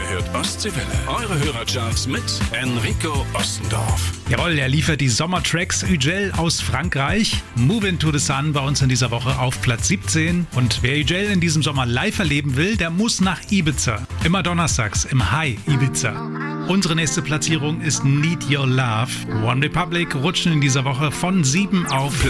hört Ostseewelle. Eure Hörercharts mit Enrico Ostendorf. Jawohl, er liefert die Sommertracks. Ugel aus Frankreich. Move Into the Sun bei uns in dieser Woche auf Platz 17. Und wer Ugel in diesem Sommer live erleben will, der muss nach Ibiza. Immer donnerstags im High Ibiza. Unsere nächste Platzierung ist Need Your Love. One Republic rutschen in dieser Woche von 7 auf